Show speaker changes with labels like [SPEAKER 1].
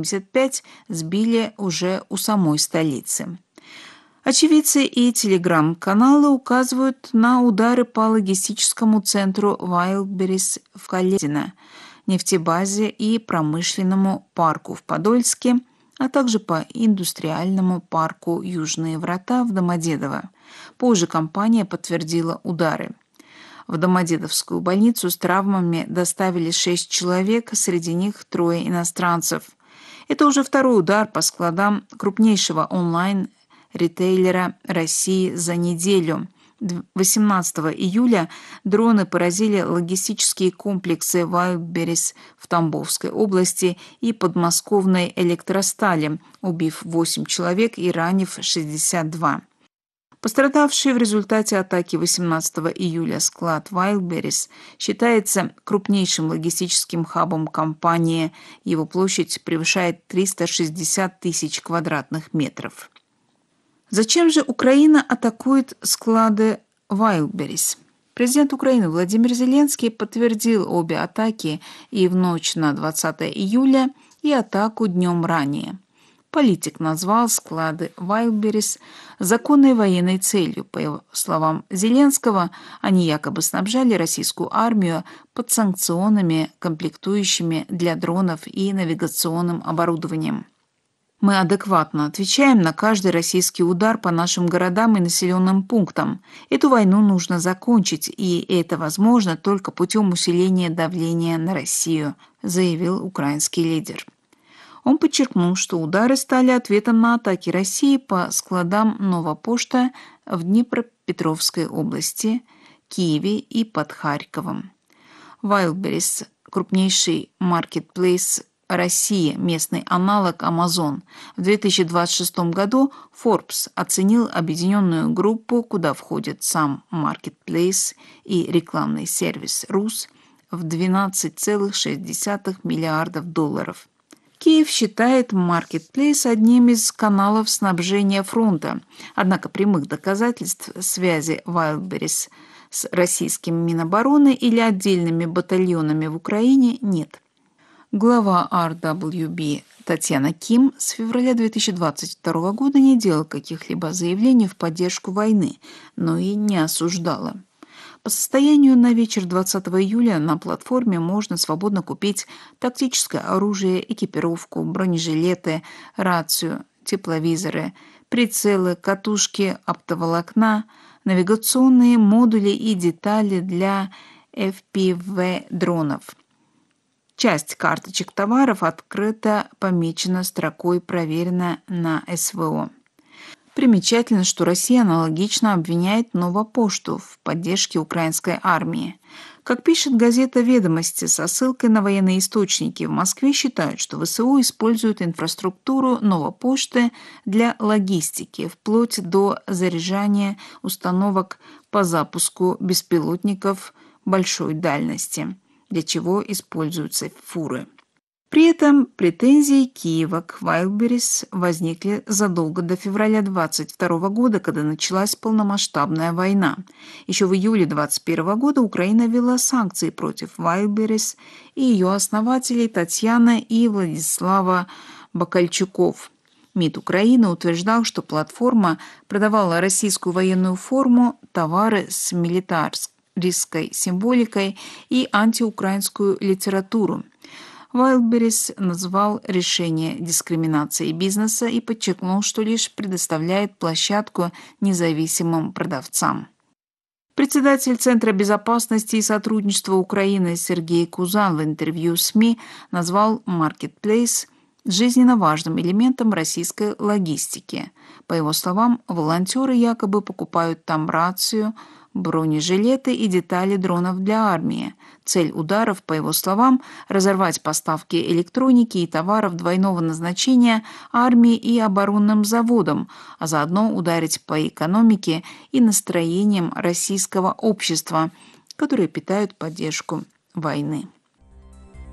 [SPEAKER 1] Ту-75 сбили уже у самой столицы. Очевидцы и телеграм-каналы указывают на удары по логистическому центру Wildberries в Каледино, нефтебазе и промышленному парку в Подольске, а также по индустриальному парку «Южные врата» в Домодедово. Позже компания подтвердила удары. В Домодедовскую больницу с травмами доставили 6 человек, среди них 3 иностранцев. Это уже второй удар по складам крупнейшего онлайн-ритейлера России за неделю. 18 июля дроны поразили логистические комплексы Wildberries в Тамбовской области и подмосковной Электростали, убив 8 человек и ранив 62. Пострадавший в результате атаки 18 июля склад Wildberries считается крупнейшим логистическим хабом компании. Его площадь превышает 360 тысяч квадратных метров. Зачем же Украина атакует склады Wildberries? Президент Украины Владимир Зеленский подтвердил обе атаки и в ночь на 20 июля, и атаку днем ранее. Политик назвал склады Wildberries законной военной целью. По его словам Зеленского, они якобы снабжали российскую армию подсанкционными комплектующими для дронов и навигационным оборудованием. Мы адекватно отвечаем на каждый российский удар по нашим городам и населенным пунктам. Эту войну нужно закончить, и это возможно только путем усиления давления на Россию, заявил украинский лидер. Он подчеркнул, что удары стали ответом на атаки России по складам «Новопошта» в Днепропетровской области, Киеве и под Харьковом. Wildberries – крупнейший маркетплейс России, местный аналог Amazon. В 2026 году Forbes оценил объединенную группу, куда входит сам маркетплейс и рекламный сервис РУС, в $12,6 миллиардов. Киев считает маркетплейс одним из каналов снабжения фронта, однако прямых доказательств связи Wildberries с российским Минобороны или отдельными батальонами в Украине нет. Глава RWB Татьяна Ким с февраля 2022 года не делала каких-либо заявлений в поддержку войны, но и не осуждала. По состоянию на вечер 20 июля на платформе можно свободно купить тактическое оружие, экипировку, бронежилеты, рацию, тепловизоры, прицелы, катушки оптоволокна, навигационные модули и детали для FPV-дронов. Часть карточек товаров открыто помечена строкой «Проверено на СВО». Примечательно, что Россия аналогично обвиняет Новопошту в поддержке украинской армии. Как пишет газета «Ведомости» со ссылкой на военные источники, в Москве считают, что ВСУ используют инфраструктуру Новопошты для логистики, вплоть до заряжания установок по запуску беспилотников большой дальности, для чего используются фуры. При этом претензии Киева к Wildberries возникли задолго до февраля 2022 года, когда началась полномасштабная война. Еще в июле 2021 года Украина ввела санкции против Wildberries и ее основателей Татьяна и Владислава Бакальчуков. МИД Украины утверждал, что платформа продавала российскую военную форму, товары с милитаристской символикой и антиукраинскую литературу. Wildberries назвал решение дискриминацией бизнеса и подчеркнул, что лишь предоставляет площадку независимым продавцам. Председатель Центра безопасности и сотрудничества Украины Сергей Кузан в интервью СМИ назвал маркетплейс жизненно важным элементом российской логистики. По его словам, волонтеры якобы покупают там рацию, бронежилеты и детали дронов для армии. Цель ударов, по его словам, разорвать поставки электроники и товаров двойного назначения армии и оборонным заводам, а заодно ударить по экономике и настроениям российского общества, которые питают поддержку войны.